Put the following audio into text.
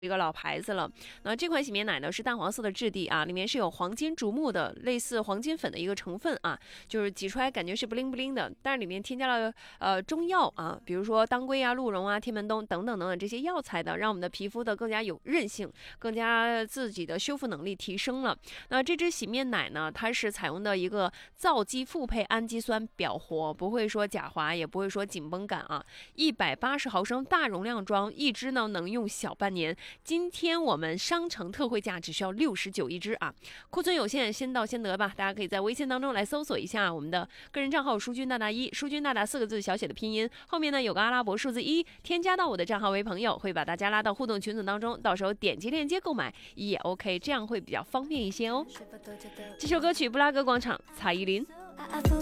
一个老牌子了。那这款洗面奶呢是淡黄色的质地啊，里面是有黄金竹木的类似黄金粉的一个成分啊，就是挤出来感觉是 bling bling 的，但是里面添加了中药啊，比如说当归啊、鹿茸啊、天门冬等等等等这些药材的，让我们的皮肤的更加有韧性，更加自己的修复能力提升了。那这支洗面奶呢，它是采用的一个皂基复配氨基酸表活，不会说假滑，也不会说紧绷感啊。180毫升大容量装，一支呢能用小半年。今天我们商城特惠价只需要69一支啊，库存有限，先到先得吧。大家可以在微信当中来搜索一下我们的个人账号舒君大大1，舒君大大4个字小写的拼音，后面呢有个阿拉伯数字1，添加到我的账号为朋友，会把大家拉到互动群组当中，到时候点击链接购买也 OK， 这样会比较方便一些哦。这首歌曲《布拉格广场》，蔡依林。